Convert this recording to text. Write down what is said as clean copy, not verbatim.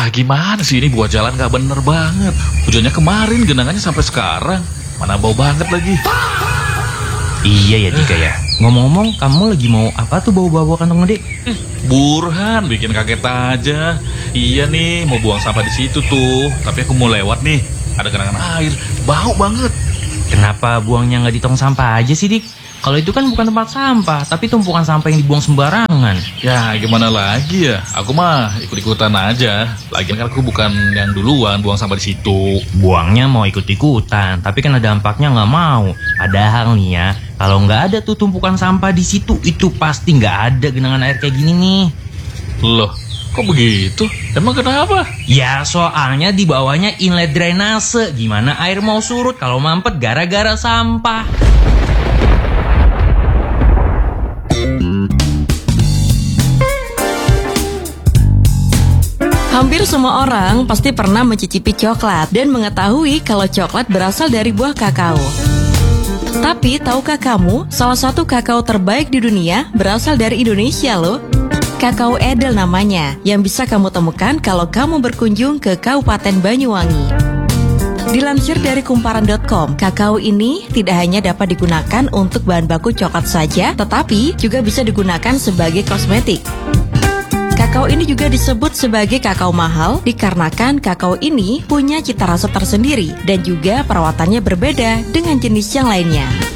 Gimana sih ini buat jalan gak bener banget. Hujannya kemarin, genangannya sampai sekarang. Mana bau banget lagi. Iya ya Dika ya. Ngomong-ngomong, kamu lagi mau apa tuh bawa-bawa kantong gede? Burhan, bikin kaget aja. Iya nih, mau buang sampah di situ tuh. Tapi aku mau lewat nih, ada genangan air, bau banget. Kenapa buangnya nggak di tong sampah aja sih Dik? Kalau itu kan bukan tempat sampah, tapi tumpukan sampah yang dibuang sembarangan. Ya gimana lagi ya, aku mah ikut-ikutan aja. Lagian kan aku bukan yang duluan buang sampah di situ. Buangnya mau ikut-ikutan, tapi kan ada dampaknya nggak mau. Padahal nih ya, kalau nggak ada tuh tumpukan sampah di situ, itu pasti nggak ada genangan air kayak gini nih. Loh, kok begitu? Emang kenapa? Ya soalnya di bawahnya inlet drainase. Gimana air mau surut kalau mampet gara-gara sampah? Hampir semua orang pasti pernah mencicipi coklat dan mengetahui kalau coklat berasal dari buah kakao. Tapi tahukah kamu, salah satu kakao terbaik di dunia berasal dari Indonesia loh. Kakao Edel namanya, yang bisa kamu temukan kalau kamu berkunjung ke Kabupaten Banyuwangi. Dilansir dari kumparan.com, kakao ini tidak hanya dapat digunakan untuk bahan baku coklat saja, tetapi juga bisa digunakan sebagai kosmetik. Kakao ini juga disebut sebagai kakao mahal dikarenakan kakao ini punya cita rasa tersendiri dan juga perawatannya berbeda dengan jenis yang lainnya.